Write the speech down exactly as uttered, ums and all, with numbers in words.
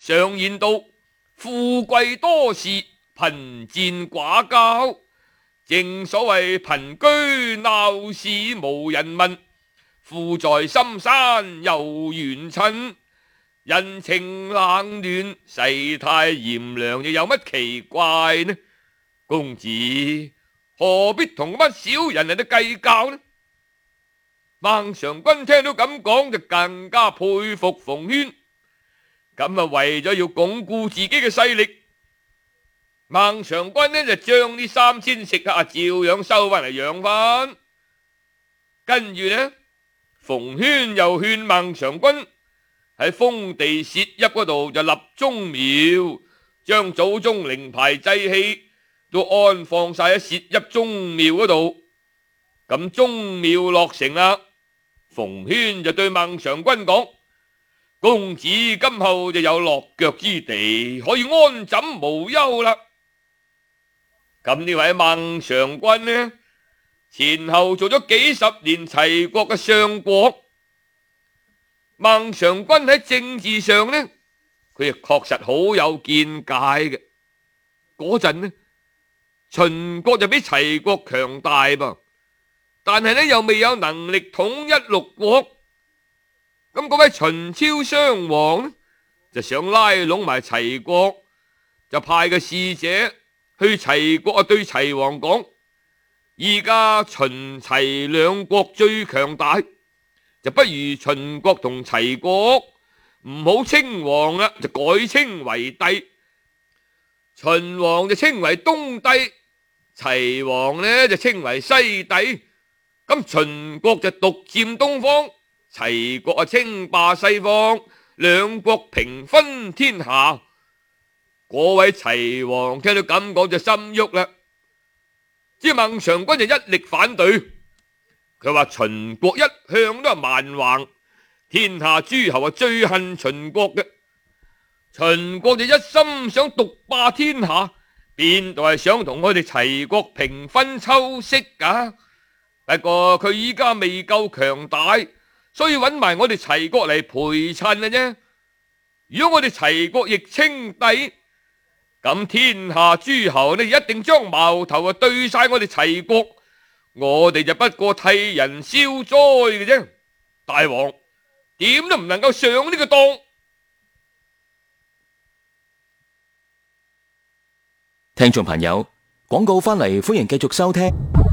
常言道：富貴多事，貧賤寡交。正所謂貧居鬧市無人問，富在深山有遠親。人情冷暖，世態炎涼，又有乜奇怪呢？公子何必同乜小人嚟到計較呢？孟嘗君聽到咁講，就更加佩服馮諼。咁啊，為咗要鞏固自己嘅勢力，孟嘗君呢就將呢三千食客啊照樣收翻嚟養翻。跟住呢，馮諼又勸孟嘗君喺封地薛邑嗰度就立宗廟，將祖宗靈牌祭器都安放晒喺薛邑宗廟嗰度。咁宗廟落成啦，馮諼就對孟嘗君講：公子今後就有落腳之地，可以安枕無憂啦。咁呢位孟嘗君呢，前後做咗幾十年齊國嘅相國。孟嘗君喺政治上呢，佢亦確實好有見解嘅。嗰陣呢，秦國就比齊國強大噃，但係呢又未有能力統一六國。咁嗰位秦昭襄王呢，就想拉攏埋齊國，就派個使者去齊國啊，對齊王講：而家秦齊兩國最強大，就不如秦國同齊國唔好稱王啦，就改稱為帝。秦王就稱為東帝，齊王呢就稱為西帝。咁秦國就獨佔東方，齊國啊稱霸西方，兩國平分天下。嗰位齊王聽到咁講就心喐啦，之孟嘗君就一力反對。佢話秦國一向都係蠻橫，天下諸侯啊最恨秦國嘅。秦國就一心想獨霸天下，邊度係想同我哋齊國平分秋色噶？不過佢依家未夠強大，所以揾埋我哋齊國嚟陪襯嘅啫。如果我哋齊國亦稱帝，咁天下諸侯呢一定將矛頭啊對晒我哋齊國，我哋就不過替人消災嘅啫。大王點都唔能夠上呢個當。 聽眾朋友，廣告翻嚟，歡迎繼續收聽。